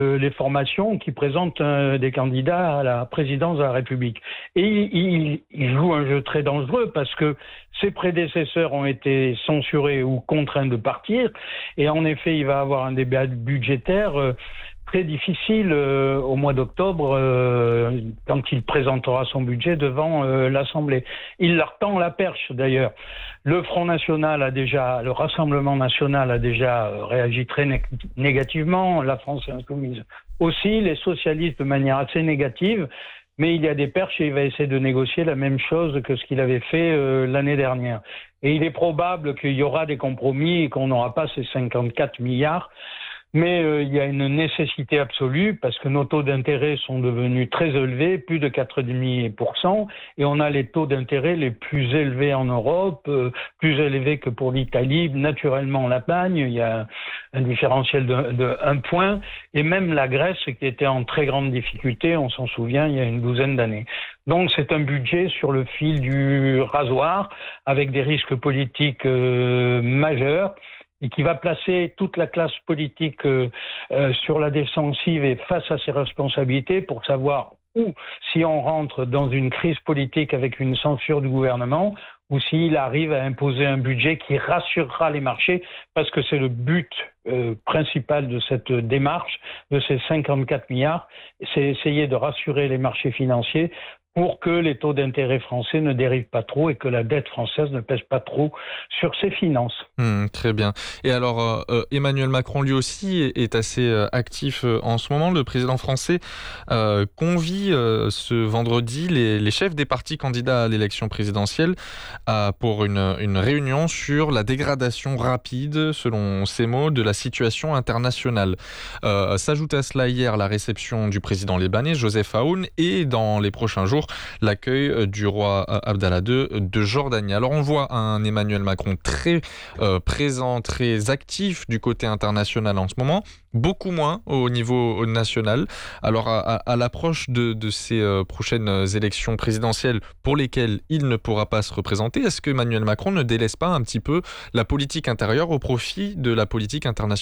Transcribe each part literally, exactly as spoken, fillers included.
euh, les formations qui présentent euh, des candidats à la présidence de la République. Et il, il, il joue un jeu très dangereux parce que ses prédécesseurs ont été censurés ou contraints de partir. Et en effet, il va avoir un débat budgétaire euh, très difficile euh, au mois d'octobre euh, quand il présentera son budget devant euh, l'Assemblée. Il leur tend la perche d'ailleurs. Le Front National a déjà, le Rassemblement National a déjà euh, réagi très né- négativement, la France Insoumise aussi, les socialistes de manière assez négative, mais il y a des perches et il va essayer de négocier la même chose que ce qu'il avait fait euh, l'année dernière. Et il est probable qu'il y aura des compromis et qu'on n'aura pas ces cinquante-quatre milliards. Mais euh, il y a une nécessité absolue parce que nos taux d'intérêt sont devenus très élevés, plus de quatre virgule cinq pour cent, et on a les taux d'intérêt les plus élevés en Europe, euh, plus élevés que pour l'Italie, naturellement l'Espagne, il y a un différentiel de, de un point, et même la Grèce qui était en très grande difficulté, on s'en souvient, il y a une douzaine d'années. Donc c'est un budget sur le fil du rasoir, avec des risques politiques euh, majeurs, et qui va placer toute la classe politique euh, euh, sur la défensive et face à ses responsabilités pour savoir ou si on rentre dans une crise politique avec une censure du gouvernement ou s'il arrive à imposer un budget qui rassurera les marchés, parce que c'est le but euh, principal de cette démarche, de ces cinquante-quatre milliards, c'est essayer de rassurer les marchés financiers pour que les taux d'intérêt français ne dérivent pas trop et que la dette française ne pèse pas trop sur ses finances. Mmh, très bien. Et alors, euh, Emmanuel Macron, lui aussi, est, est assez euh, actif euh, en ce moment. Le président français euh, convie euh, ce vendredi les, les chefs des partis candidats à l'élection présidentielle euh, pour une, une réunion sur la dégradation rapide, selon ses mots, de la situation internationale. Euh, s'ajoute à cela hier la réception du président libanais, Joseph Aoun, et dans les prochains jours, l'accueil du roi Abdallah deux de Jordanie. Alors on voit un Emmanuel Macron très euh, présent, très actif du côté international en ce moment, beaucoup moins au niveau national. Alors à, à, à l'approche de, de ces euh, prochaines élections présidentielles pour lesquelles il ne pourra pas se représenter, est-ce que Emmanuel Macron ne délaisse pas un petit peu la politique intérieure au profit de la politique internationale ?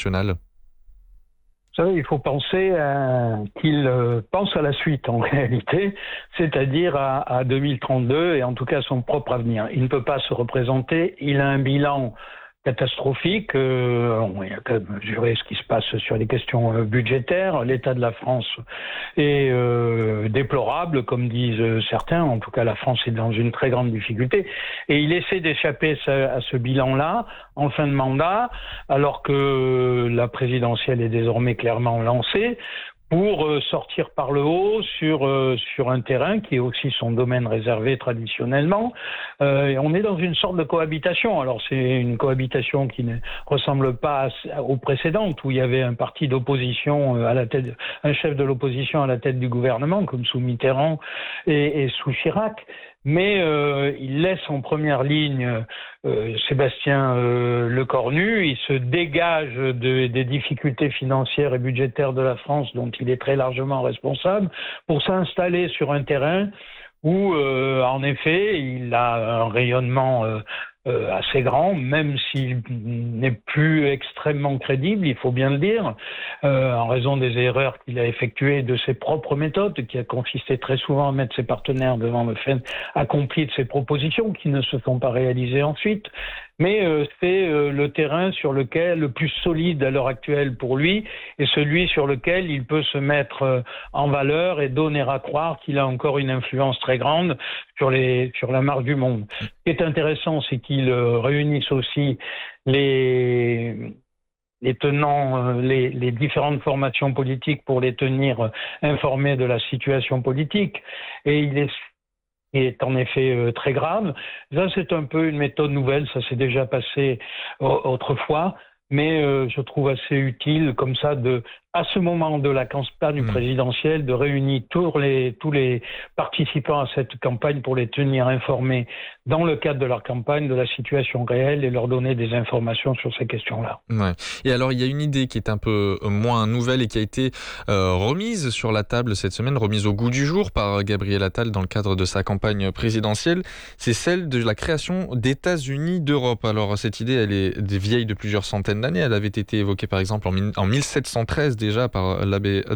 Vous savez, il faut penser à, qu'il euh, pense à la suite en réalité, c'est-à-dire à, à deux mille trente-deux et en tout cas à son propre avenir. Il ne peut pas se représenter, il a un bilan catastrophique, euh, on, il y a qu'à mesurer ce qui se passe sur les questions euh, budgétaires, l'état de la France est euh, déplorable, comme disent certains, en tout cas la France est dans une très grande difficulté, et il essaie d'échapper à ce bilan-là en fin de mandat, alors que la présidentielle est désormais clairement lancée, pour euh, sortir par le haut sur euh, sur un terrain qui est aussi son domaine réservé traditionnellement. Euh, et on est dans une sorte de cohabitation. Alors c'est une cohabitation qui ne ressemble pas à, aux précédentes, où il y avait un parti d'opposition euh, à la tête, un chef de l'opposition à la tête du gouvernement, comme sous Mitterrand et, et sous Chirac. Mais euh, il laisse en première ligne euh, Sébastien euh, Lecornu, il se dégage de, des difficultés financières et budgétaires de la France dont il est très largement responsable pour s'installer sur un terrain où, euh, en effet, il a un rayonnement euh, euh, assez grand, même s'il n'est plus extrêmement crédible, il faut bien le dire, euh, en raison des erreurs qu'il a effectuées de ses propres méthodes, qui a consisté très souvent à mettre ses partenaires devant le fait accompli de ses propositions, qui ne se sont pas réalisées ensuite. Mais euh, c'est euh, le terrain sur lequel le plus solide à l'heure actuelle pour lui et celui sur lequel il peut se mettre euh, en valeur et donner à croire qu'il a encore une influence très grande sur les sur la marge du monde. Ce qui est intéressant, c'est qu'il euh, réunisse aussi les les tenants, euh, les, les différentes formations politiques pour les tenir euh, informés de la situation politique. Et il est est en effet euh, très grave. Ça, c'est un peu une méthode nouvelle, ça s'est déjà passé euh, autrefois, mais euh, je trouve assez utile comme ça de, à ce moment de la campagne présidentielle, de réunir tous les, tous les participants à cette campagne pour les tenir informés dans le cadre de leur campagne de la situation réelle et leur donner des informations sur ces questions-là. Ouais. Et alors, il y a une idée qui est un peu moins nouvelle et qui a été euh, remise sur la table cette semaine, remise au goût du jour par Gabriel Attal dans le cadre de sa campagne présidentielle. C'est celle de la création d'États-Unis d'Europe. Alors, cette idée, elle est vieille de plusieurs centaines d'années. Elle avait été évoquée, par exemple, en, en mille sept cent treize déjà par l'abbé